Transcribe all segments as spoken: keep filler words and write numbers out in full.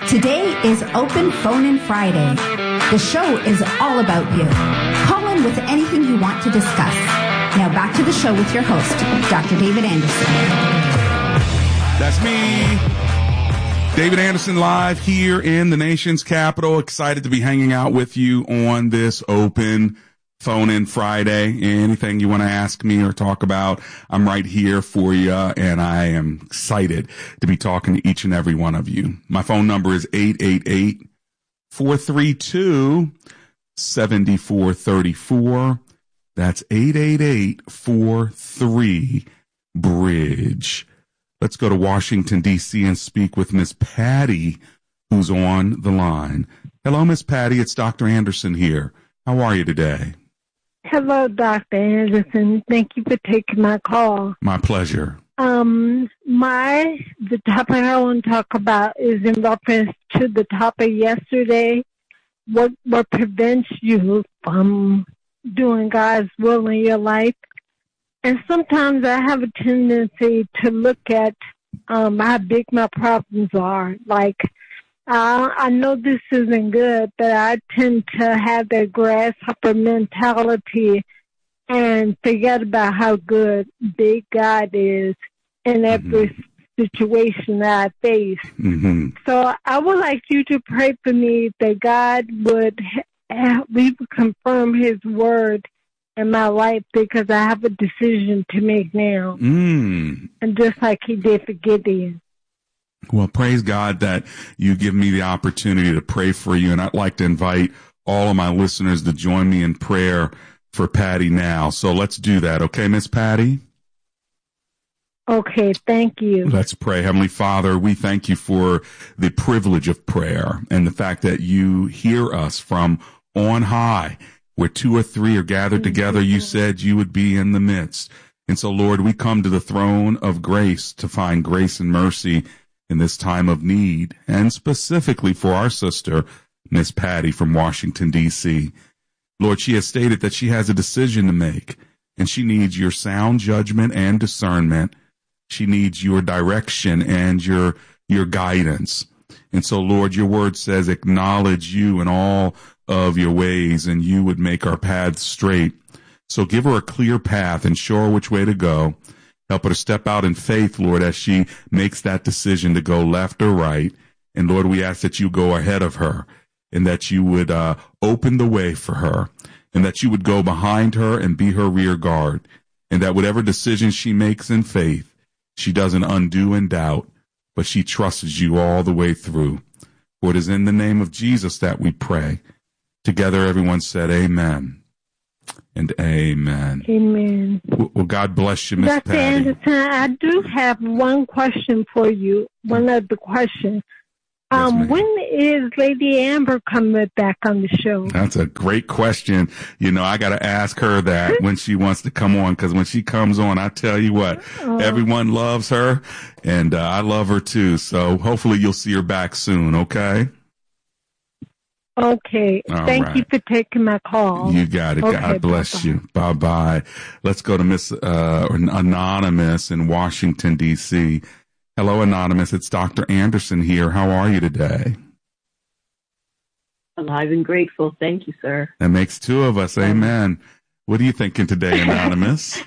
Today is Open Phone-In Friday. The show is all about you. Call in with anything you want to discuss. Now back to the show with your host, Doctor David Anderson. That's me, David Anderson, live here in the nation's capital. Excited to be hanging out with you on this Open Phone-In Friday. Anything you want to ask me or talk about, I'm right here for you, and I am excited to be talking to each and every one of you. My phone number is eight eight eight, four three two, seven four three four. That's eight eight eight, four three, bridge. Let's go to Washington, D C and speak with Miss Patty, who's on the line. Hello, Miss Patty. It's Doctor Anderson here. How are you today? Hello, Doctor Anderson. Thank you for taking my call. My pleasure. Um, my, the topic I want to talk about is in reference to the topic yesterday. What, what prevents you from doing God's will in your life? And sometimes I have a tendency to look at, um, how big my problems are. Like, Uh, I know this isn't good, but I tend to have that grasshopper mentality and forget about how good big God is in every mm-hmm. situation that I face. Mm-hmm. So I would like you to pray for me that God would ha- we would confirm His word in my life, because I have a decision to make now. Mm. And just like He did for Gideon. Well, praise God that you give me the opportunity to pray for you. And I'd like to invite all of my listeners to join me in prayer for Patty now. So let's do that. Okay, Miss Patty? Okay, thank you. Let's pray. Heavenly Father, we thank you for the privilege of prayer and the fact that you hear us from on high. Where two or three are gathered together, you said you would be in the midst. And so, Lord, we come to the throne of grace to find grace and mercy in this time of need, and specifically for our sister, Miss Patty from Washington, D C. Lord, she has stated that she has a decision to make, and she needs your sound judgment and discernment. She needs your direction and your your guidance. And so, Lord, your word says, acknowledge you in all of your ways, and you would make our paths straight. So give her a clear path and show her which way to go. Help her to step out in faith, Lord, as she makes that decision to go left or right. And Lord, we ask that you go ahead of her, and that you would uh, open the way for her, and that you would go behind her and be her rear guard, and that whatever decision she makes in faith, she doesn't undo in doubt, but she trusts you all the way through. For it is in the name of Jesus that we pray. Together, everyone said amen. And amen. Amen. Well, God bless you, Miss Doctor Patty. Anderson, I do have one question for you. One other question. Um, yes, when is Lady Amber coming back on the show? That's a great question. You know, I got to ask her that when she wants to come on, because when she comes on, I tell you what, oh. everyone loves her, and uh, I love her too. So hopefully you'll see her back soon, okay? Okay. All Thank right. you for taking my call. You got it. Okay, God bless bye-bye. you. Bye-bye. Let's go to Miss uh, Anonymous in Washington, D C. Hello, Anonymous. It's Doctor Anderson here. How are you today? Alive and grateful. Thank you, sir. That makes two of us. Amen. What are you thinking today, Anonymous?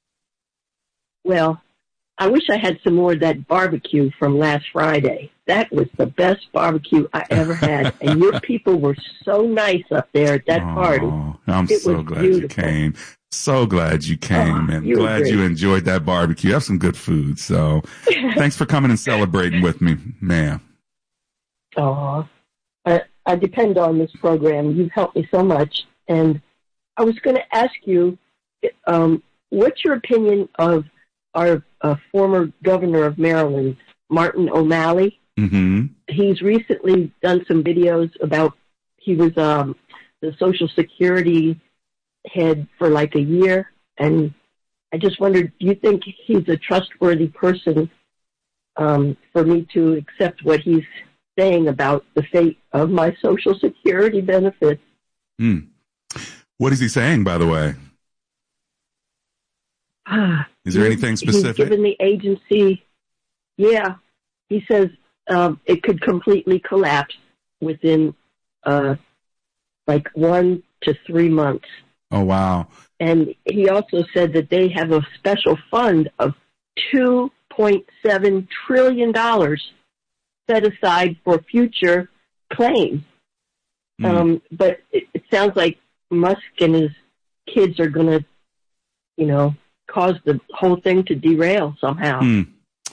Well, I wish I had some more of that barbecue from last Friday. That was the best barbecue I ever had. And your people were so nice up there at that oh, party. I'm it so was glad beautiful. you came. So glad you came, oh, and you glad great. you enjoyed that barbecue. You have some good food. So thanks for coming and celebrating with me, ma'am. Oh, I, I depend on this program. You've helped me so much. And I was going to ask you, um, what's your opinion of our uh, former governor of Maryland, Martin O'Malley? Mm-hmm. He's recently done some videos about, he was um, the Social Security head for like a year. And I just wondered, do you think he's a trustworthy person um, for me to accept what he's saying about the fate of my Social Security benefits? Mm. What is he saying, by the way? Is there anything specific? He's given the agency, yeah, he says um, it could completely collapse within uh, like one to three months. Oh, wow. And he also said that they have a special fund of two point seven trillion dollars set aside for future claims. Mm. Um, but it, it sounds like Musk and his kids are going to, you know, cause the whole thing to derail somehow. Mm.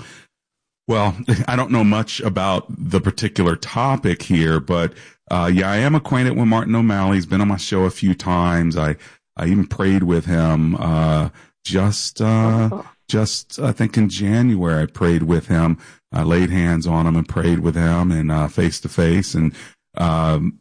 Well, I don't know much about the particular topic here, but uh, yeah, I am acquainted with Martin O'Malley. He's been on my show a few times. I, I even prayed with him uh, just, uh, oh. just I think in January. I prayed with him. I laid hands on him and prayed with him and uh, face to face. And um,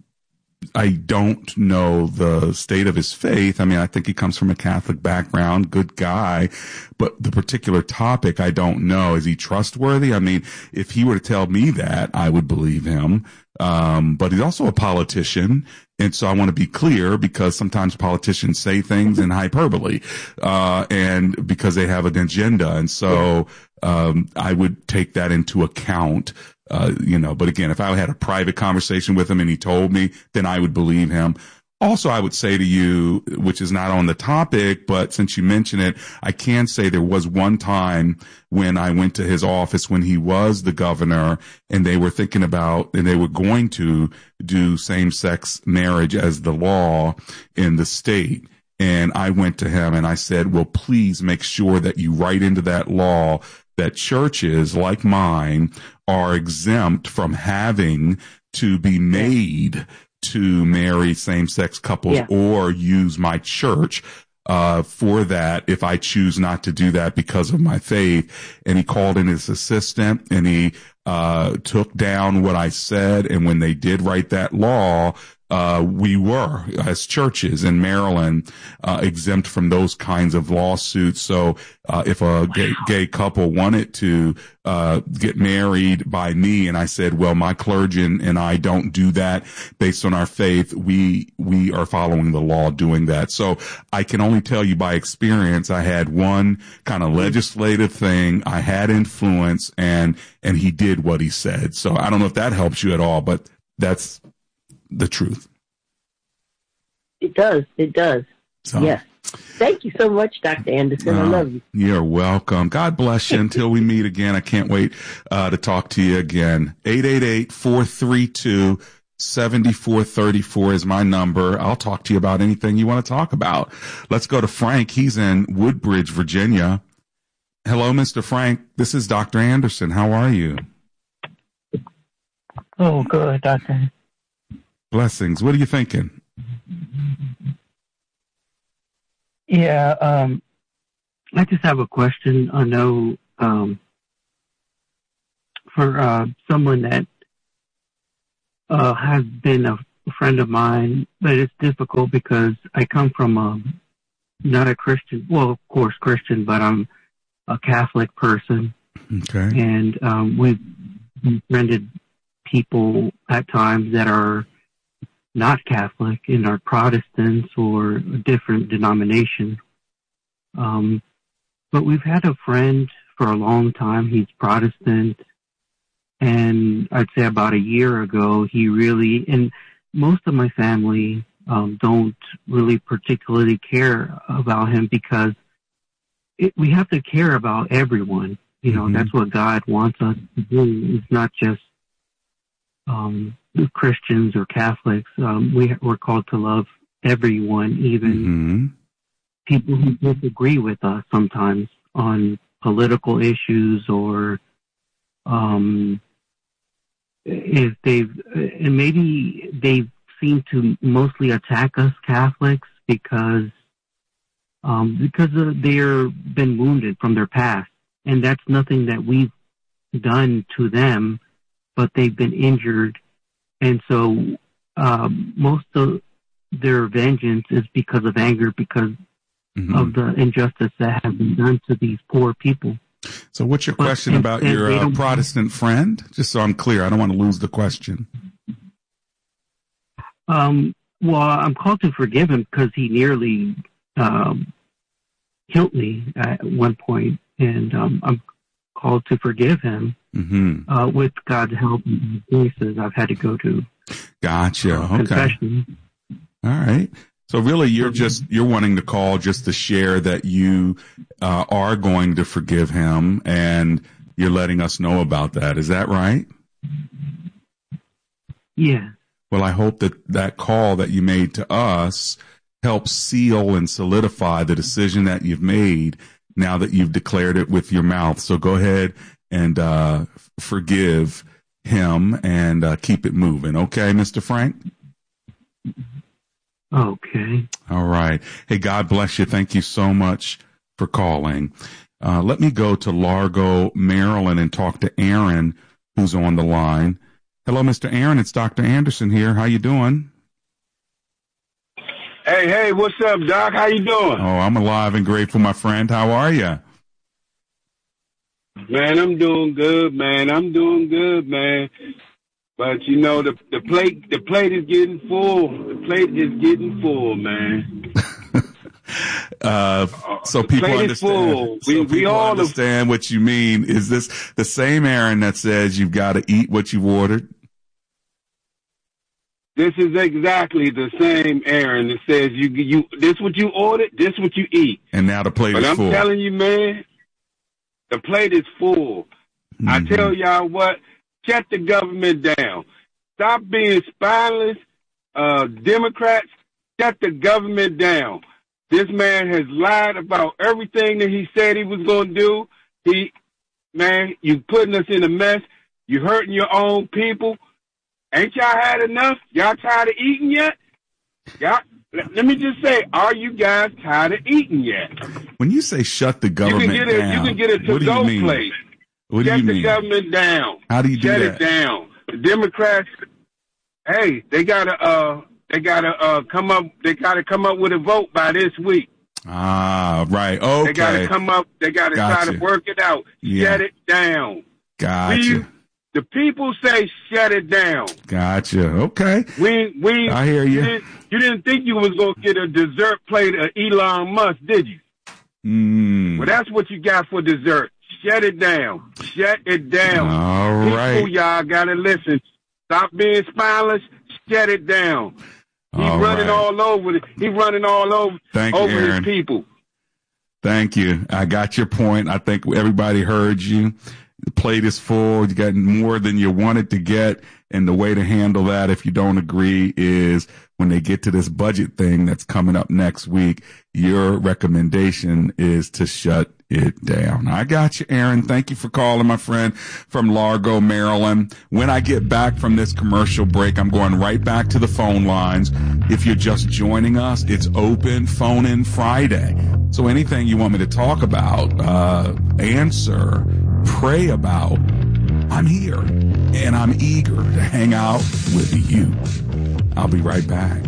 I don't know the state of his faith. I mean, I think he comes from a Catholic background, good guy, but the particular topic, I don't know. Is he trustworthy? I mean, if he were to tell me that, I would believe him. Um, but he's also a politician. And so I want to be clear because sometimes politicians say things in hyperbole, uh, and because they have an agenda. And so, um, I would take that into account. Uh, you know, but again, if I had a private conversation with him and he told me, then I would believe him. Also, I would say to you, which is not on the topic, but since you mention it, I can say there was one time when I went to his office when he was the governor and they were thinking about, and they were going to do same-sex marriage as the law in the state. And I went to him and I said, well, please make sure that you write into that law that churches like mine are exempt from having to be made to marry same-sex couples yeah. or use my church uh for that if I choose not to do that because of my faith. And he called in his assistant and he uh took down what I said. And when they did write that law, uh we were, as churches in Maryland, uh exempt from those kinds of lawsuits. So uh if a gay, gay couple wanted to uh get married by me and I said, well, my clergy and I don't do that based on our faith, we we are following the law doing that. So I can only tell you by experience, I had one kind of legislative thing, I had influence, and and he did what he said. So I don't know if that helps you at all, but that's the truth. It does. It does. So, yes. Thank you so much, Doctor Anderson. Uh, I love you. You're welcome. God bless you. Until we meet again, I can't wait uh, to talk to you again. eight eight eight, four three two, seven four three four is my number. I'll talk to you about anything you want to talk about. Let's go to Frank. He's in Woodbridge, Virginia. Hello, Mister Frank. This is Doctor Anderson. How are you? Oh, good, Doctor. Blessings. What are you thinking? Yeah, um, I just have a question. I know um, for uh, someone that uh, has been a friend of mine, but it's difficult because I come from a, not a Christian, well, of course Christian, but I'm a Catholic person. Okay. And um, we've befriended people at times that are not Catholic and are Protestants or a different denomination. Um, but we've had a friend for a long time. He's Protestant. And I'd say about a year ago, he really, and most of my family um, don't really particularly care about him because it, we have to care about everyone. You know, mm-hmm. That's what God wants us to do. It's not just um, Christians or Catholics. Um, we, we're called to love everyone, even mm-hmm. people who disagree with us sometimes on political issues or um, if they've, and maybe they seem to mostly attack us Catholics because um, because they're been wounded from their past. And that's nothing that we've done to them, but they've been injured. And so um, most of their vengeance is because of anger, because mm-hmm. of the injustice that has been done to these poor people. So what's your but, question and, about and your uh, Protestant friend? Just so I'm clear. I don't want to lose the question. Um, well, I'm called to forgive him because he nearly um, killed me at one point. And um, I'm called to forgive him. Mm-hmm. Uh, with God's help and cases, I've had to go to Gotcha. uh, Okay. confession. All right. So really, you're just you're wanting to call just to share that you uh, are going to forgive him, and you're letting us know about that. Is that right? Yeah. Well, I hope that that call that you made to us helps seal and solidify the decision that you've made now that you've declared it with your mouth. So go ahead and uh, forgive him and uh, keep it moving. Okay, Mister Frank? Okay. All right. Hey, God bless you. Thank you so much for calling. Uh, let me go to Largo, Maryland, and talk to Aaron, who's on the line. Hello, Mister Aaron. It's Doctor Anderson here. How you doing? Hey, hey, what's up, Doc? How you doing? Oh, I'm alive and grateful, my friend. How are you? Man, I'm doing good, man. I'm doing good, man. But you know, the the plate the plate is getting full. The plate is getting full, man. uh, so the people plate understand. Is full. So we people we all understand what you mean. Is this the same Aaron that says you've got to eat what you've ordered? This is exactly the same Aaron that says you you this what you ordered, this what you eat. And now the plate but is I'm full. I'm telling you, man, the plate is full. Mm-hmm. I tell y'all what, shut the government down. Stop being spineless, uh, Democrats. Shut the government down. This man has lied about everything that he said he was going to do. He, man, you putting us in a mess. You hurting your own people. Ain't y'all had enough? Y'all tired of eating yet? Y'all, let me just say, are you guys tired of eating yet? When you say shut the government you can get a, down, you can get a to-go place. What do shut you mean? the government down. How do you do shut that? Shut it down. The Democrats, hey, they gotta, uh, they gotta uh, come up. They gotta come up with a vote by this week. Ah, right. Okay. They gotta come up. They gotta gotcha. try to work it out. Yeah. Shut it down. Gotcha. We, the people say shut it down. Gotcha. Okay. We, we. I hear you. You didn't, you didn't think you was gonna get a dessert plate of Elon Musk, did you? Mm. Well, that's what you got for dessert. Shut it down. Shut it down. All People, right. y'all gotta listen. Stop being spineless. Shut it down. He's all running right. all over. He's running all over. Thank over you, Aaron. his people. Thank you. I got your point. I think everybody heard you. The plate is full. You got more than you wanted to get. And the way to handle that, if you don't agree, is when they get to this budget thing that's coming up next week, your recommendation is to shut it down. I got you, Aaron. Thank you for calling, my friend, from Largo, Maryland. When I get back from this commercial break, I'm going right back to the phone lines. If you're just joining us, it's Open Phone In Friday. So anything you want me to talk about, uh, answer, pray about, I'm here and I'm eager to hang out with you. I'll be right back.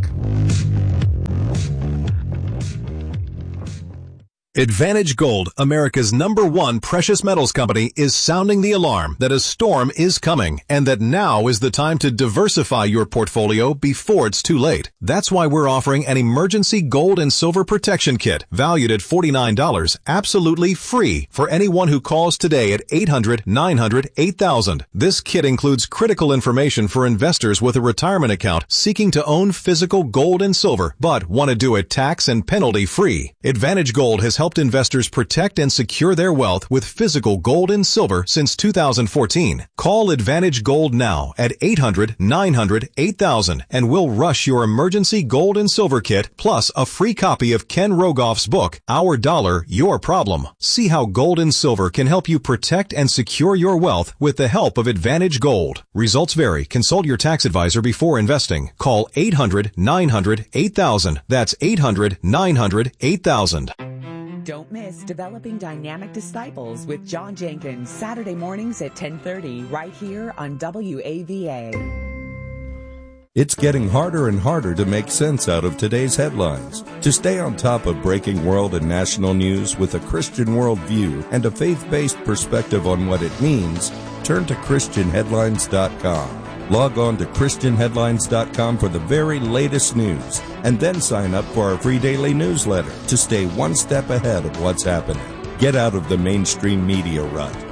Advantage Gold, America's number one precious metals company, is sounding the alarm that a storm is coming and that now is the time to diversify your portfolio before it's too late. That's why we're offering an emergency gold and silver protection kit valued at forty-nine dollars, absolutely free for anyone who calls today at eight hundred, nine hundred, eight thousand. This kit includes critical information for investors with a retirement account seeking to own physical gold and silver but want to do it tax and penalty free. Advantage Gold has helped investors protect and secure their wealth with physical gold and silver since two thousand fourteen. Call Advantage Gold now at eight hundred, nine hundred, eight thousand and we'll rush your emergency gold and silver kit plus a free copy of Ken Rogoff's book, Our Dollar, Your Problem. See how gold and silver can help you protect and secure your wealth with the help of Advantage Gold. Results vary. Consult your tax advisor before investing. Call eight hundred, nine hundred, eight thousand. That's eight hundred, nine hundred, eight thousand. Don't miss Developing Dynamic Disciples with John Jenkins, Saturday mornings at ten thirty, right here on W A V A. It's getting harder and harder to make sense out of today's headlines. To stay on top of breaking world and national news with a Christian worldview and a faith-based perspective on what it means, turn to Christian Headlines dot com. Log on to Christian Headlines dot com for the very latest news, and then sign up for our free daily newsletter to stay one step ahead of what's happening. Get out of the mainstream media rut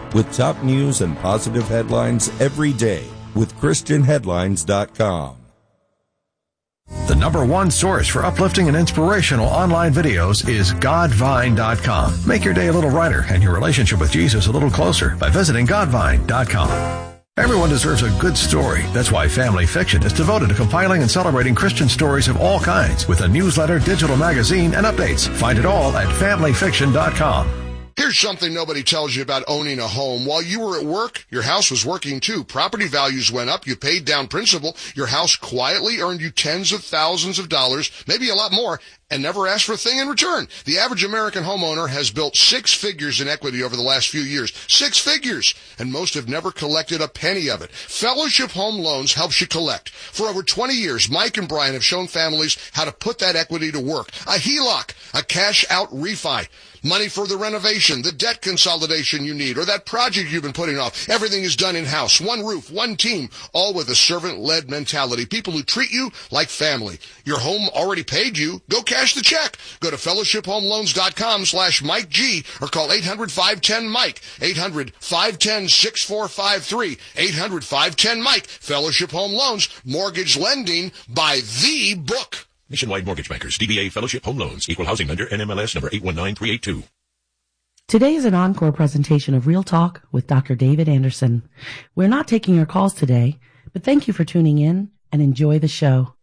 with top news and positive headlines every day with Christian Headlines dot com. The number one source for uplifting and inspirational online videos is Godvine dot com. Make your day a little brighter and your relationship with Jesus a little closer by visiting Godvine dot com. Everyone deserves a good story. That's why Family Fiction is devoted to compiling and celebrating Christian stories of all kinds with a newsletter, digital magazine, and updates. Find it all at family fiction dot com. Here's something nobody tells you about owning a home. While you were at work, your house was working too. Property values went up. You paid down principal. Your house quietly earned you tens of thousands of dollars, maybe a lot more, and never asked for a thing in return. The average American homeowner has built six figures in equity over the last few years. Six figures! And most have never collected a penny of it. Fellowship Home Loans helps you collect. For over twenty years, Mike and Brian have shown families how to put that equity to work. A H E L O C, a cash-out refi. Money for the renovation, the debt consolidation you need, or that project you've been putting off. Everything is done in-house. One roof, one team, all with a servant-led mentality. People who treat you like family. Your home already paid you. Go cash the check. Go to fellowship home loans dot com slash Mike G or call eight hundred, five one zero, Mike. eight hundred, five one zero, six four five three. eight hundred, five one zero, Mike. Fellowship Home Loans. Mortgage lending by the book. Nationwide Mortgage Bankers, D B A Fellowship Home Loans, Equal Housing Lender, N M L S number eight one nine three eight two. Today is an encore presentation of Real Talk with Doctor David Anderson. We're not taking your calls today, but thank you for tuning in and enjoy the show.